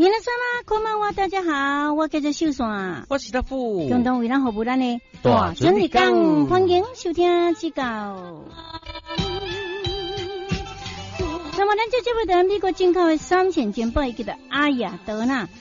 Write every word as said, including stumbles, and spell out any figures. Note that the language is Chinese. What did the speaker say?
你那什么？こんばんは，大家好，我叫做秀山， 我是大富， 共同为咱服务咱的大准日讲，欢迎收听指教。那么咱这这位在美国进口的三千件宝，伊叫做阿雅德纳，